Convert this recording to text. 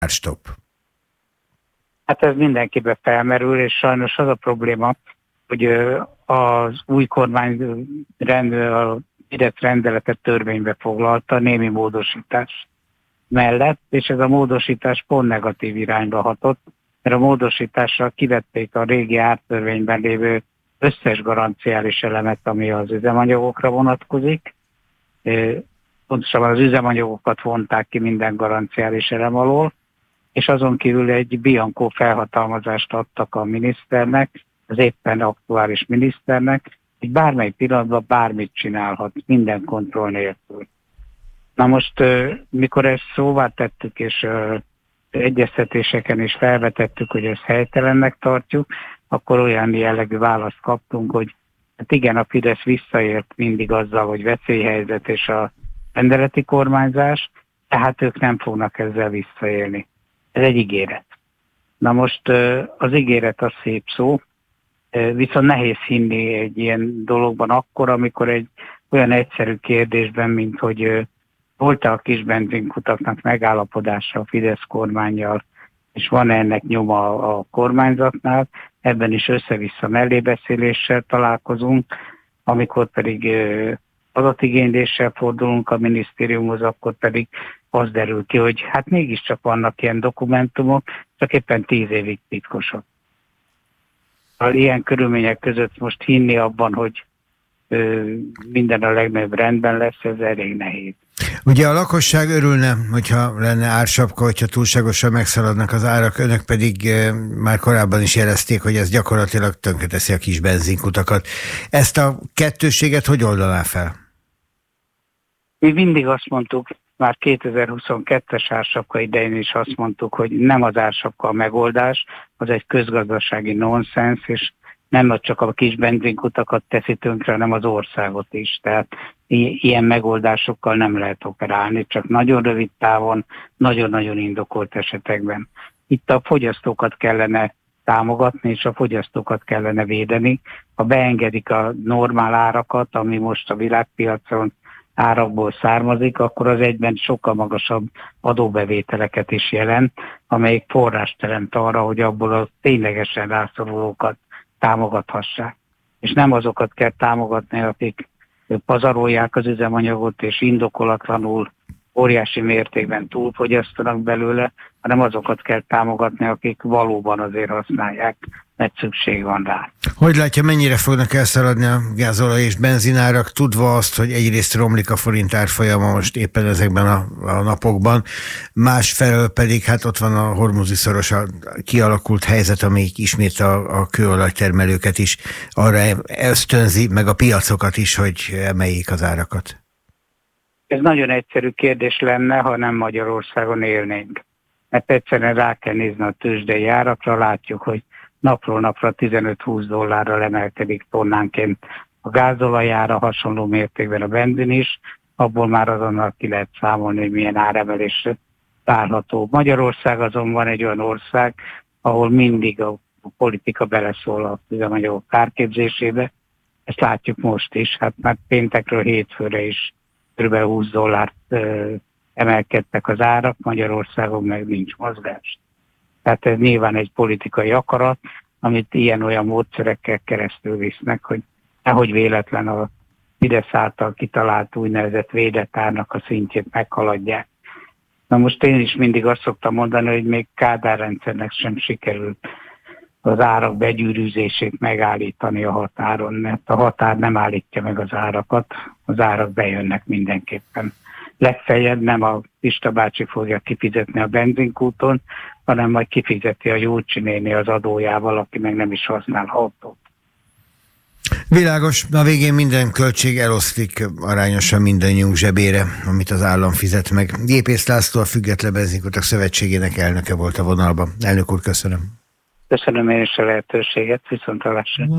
árstopp? Hát ez mindenkiben felmerül, és sajnos az a probléma, hogy az új kormányrend a Fidesz rendeletet törvénybe foglalta némi módosítás mellett, és ez a módosítás pont negatív irányba hatott, mert a módosítással kivették a régi ártörvényben lévő összes garanciális elemet, ami az üzemanyagokra vonatkozik. Pontosabban az üzemanyagokat vonták ki minden garanciális elem alól, és azon kívül egy bianco felhatalmazást adtak a miniszternek, az éppen aktuális miniszternek, hogy bármely pillanatban bármit csinálhat, minden kontroll nélkül. Na most, mikor ezt szóvá tettük, és egyeztetéseken is felvetettük, hogy ezt helytelennek tartjuk, akkor olyan jellegű választ kaptunk, hogy hát igen, a Fidesz visszaért mindig azzal, hogy veszélyhelyzet és a rendeleti kormányzás, tehát ők nem fognak ezzel visszaélni. Ez egy ígéret. Na most az ígéret az szép szó, viszont nehéz hinni egy ilyen dologban akkor, amikor egy olyan egyszerű kérdésben, mint hogy volt-e a kis benzinkutaknak megállapodása a Fidesz kormánnyal, és van ennek nyoma a kormányzatnál, ebben is össze-vissza mellébeszéléssel találkozunk, amikor pedig adatigényléssel fordulunk a minisztériumhoz, akkor pedig az derül ki, hogy hát mégiscsak vannak ilyen dokumentumok, csak éppen 10 évig titkosak. Ilyen körülmények között most hinni abban, hogy minden a legnagyobb rendben lesz, ez elég nehéz. Ugye a lakosság örülne, hogyha lenne ársapka, hogyha túlságosan megszaladnak az árak, önök pedig már korábban is jelezték, hogy ez gyakorlatilag tönkreteszi a kis benzinkutakat. Ezt a kettősséget hogy oldaná fel? Mi mindig azt mondtuk, már 2022-es ársapka idején is azt mondtuk, hogy nem az ársapka a megoldás, az egy közgazdasági nonsens, és nem csak a kis benzinkutakat teszi tönkre, hanem az országot is. Tehát ilyen megoldásokkal nem lehet operálni, csak nagyon rövid távon, nagyon-nagyon indokolt esetekben. Itt a fogyasztókat kellene támogatni, és a fogyasztókat kellene védeni. Ha beengedik a normál árakat, ami most a világpiacon árakból származik, akkor az egyben sokkal magasabb adóbevételeket is jelent, amelyik forrást teremt arra, hogy abból a ténylegesen rászorulókat támogathassák. És nem azokat kell támogatni, akik pazarolják az üzemanyagot, és indokolatlanul óriási mértékben túlfogyasztanak belőle, hanem azokat kell támogatni, akik valóban azért használják, mert szükség van rá. Hogy látja, mennyire fognak elszaladni a gázolaj és benzinárak, tudva azt, hogy egyrészt romlik a forint árfolyama most éppen ezekben a napokban, másfelől pedig hát ott van a hormuzi szoros kialakult helyzet, amelyik ismét a kőolajtermelőket is arra ösztönzi, meg a piacokat is, hogy emeljék az árakat. Ez nagyon egyszerű kérdés lenne, ha nem Magyarországon élnénk. Mert egyszerűen rá kell nézni a tőzsdei árakra, látjuk, hogy napról napra $15-20 emelkedik tonnánként a gázolajára, hasonló mértékben a benzin is, abból már azonnal ki lehet számolni, hogy milyen áremelés várható. Magyarország azonban egy olyan ország, ahol mindig a politika beleszól a üzemanyagok kárképzésébe. Ezt látjuk most is, hát már péntekről hétfőre is kb. $20 emelkedtek az árak, Magyarországon meg nincs mozgás. Tehát ez nyilván egy politikai akarat, amit ilyen-olyan módszerekkel keresztül visznek, hogy nehogy véletlen a Fidesz által kitalált úgynevezett védett árnak a szintjét meghaladják. Na most én is mindig azt szoktam mondani, hogy még Kádár rendszernek sem sikerült az árak begyűrűzését megállítani a határon, mert a határ nem állítja meg az árakat, az árak bejönnek mindenképpen. Legfeljebb nem a Pista bácsi fogja kifizetni a benzinkúton, hanem majd kifizeti a Jócsi néni az adójával, aki meg nem is használ autót. Világos, a végén minden költség eloszlik arányosan mindannyiunk zsebére, amit az állam fizet meg. Gépész László, a Független Benzinkutak Szövetségének elnöke volt a vonalban. Elnök úr, köszönöm. Köszönöm én is a lehetőséget, viszontlátásra.